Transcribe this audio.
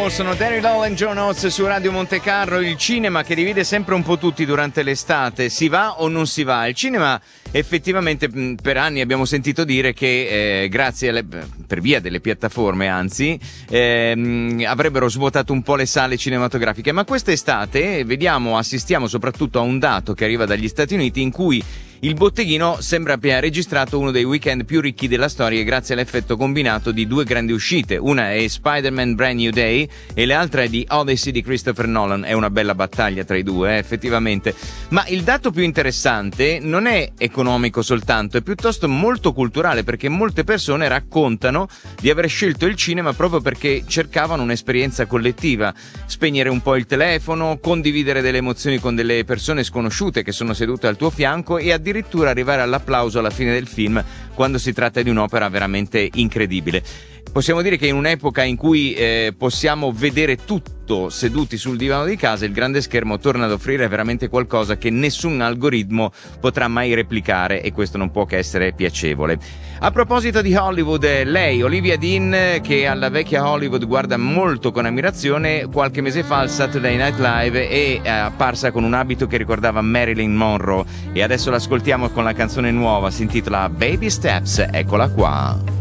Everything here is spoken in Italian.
Hello, sono Terry Lowell e John Oates su Radio Monte Carlo. Il cinema che divide sempre un po' tutti durante l'estate, si va o non si va? Il cinema effettivamente per anni abbiamo sentito dire che grazie per via delle piattaforme anzi avrebbero svuotato un po' le sale cinematografiche, ma quest'estate assistiamo soprattutto a un dato che arriva dagli Stati Uniti in cui il botteghino sembra abbia registrato uno dei weekend più ricchi della storia grazie all'effetto combinato di due grandi uscite. Una è Spider-Man Brand New Day e l'altra è di Odyssey di Christopher Nolan. È una bella battaglia tra i due, effettivamente. Ma il dato più interessante non è economico soltanto, è piuttosto molto culturale, perché molte persone raccontano di aver scelto il cinema proprio perché cercavano un'esperienza collettiva, spegnere un po' il telefono, condividere delle emozioni con delle persone sconosciute che sono sedute al tuo fianco e addirittura arrivare all'applauso alla fine del film quando si tratta di un'opera veramente incredibile. Possiamo dire che in un'epoca in cui possiamo vedere tutto seduti sul divano di casa, il grande schermo torna ad offrire veramente qualcosa che nessun algoritmo potrà mai replicare, e questo non può che essere piacevole. A proposito di Hollywood, lei, Olivia Dean, che alla vecchia Hollywood guarda molto con ammirazione, qualche mese fa al Saturday Night Live è apparsa con un abito che ricordava Marilyn Monroe, e adesso l'ascoltiamo con la canzone nuova, si intitola Baby Steps, eccola qua.